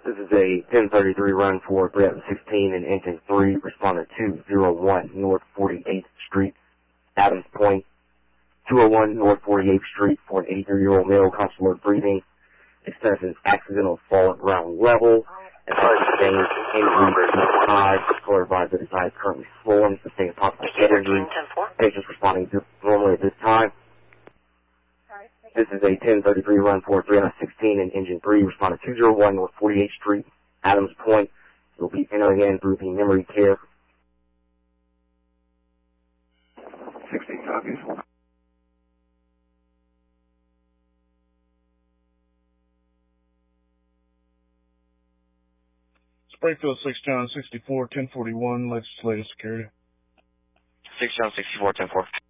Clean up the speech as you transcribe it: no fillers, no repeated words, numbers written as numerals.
This is a 1033 run for 316 in engine 3, respondent 201 North 48th Street, Adams Point. 201 North 48th Street for an 83-year-old male, consular breathing, extensive accidental fall at ground level, and has sustained injury to the eye, clarified that his eye is currently swollen, sustained possible head injury. Patients responding normally at this time. This is a 1033 run for 316 in engine 3, respondent 201 North 48th Street, Adams Point. Will be entering in through the memory care. 16 copies. Springfield 6 John 64 1041, latest security. 6 John 64 1041.